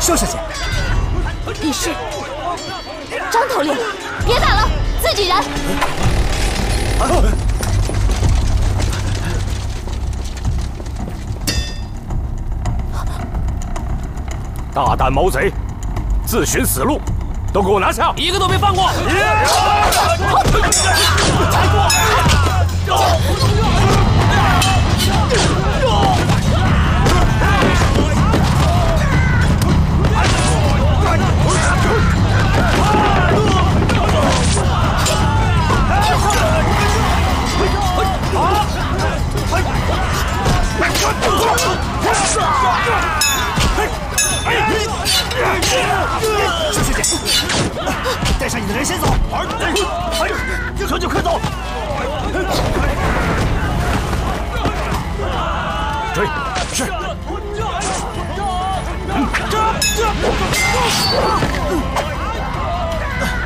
秀小姐， 你是张头领，别打了，自己人。 大胆毛贼，自寻死路，都给我拿下！ 一个都别放过！ 秀秀姐，带上你的人先走。小姐快走！ 追！是。